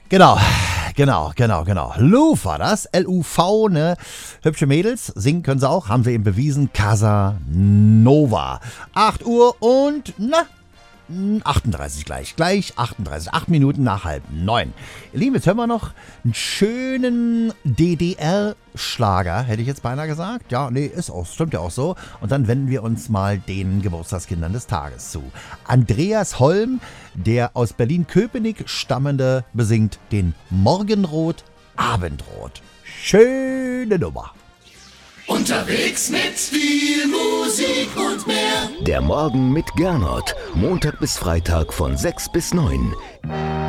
Genau. Luf war das. L-U-V, ne? Hübsche Mädels. Singen können sie auch. Haben sie eben bewiesen. Casanova. 8 Uhr und, 38 gleich 38, 8 Minuten nach 8:30. Ihr Lieben, jetzt hören wir noch einen schönen DDR-Schlager, hätte ich jetzt beinahe gesagt. Ja, nee, ist auch, stimmt ja auch so. Und dann wenden wir uns mal den Geburtstagskindern des Tages zu. Andreas Holm, der aus Berlin-Köpenick stammende, besingt den Morgenrot, Abendrot. Schöne Nummer. Unterwegs mit viel Musik und mehr. Der Morgen mit Gernot. Montag bis Freitag von 6 bis 9.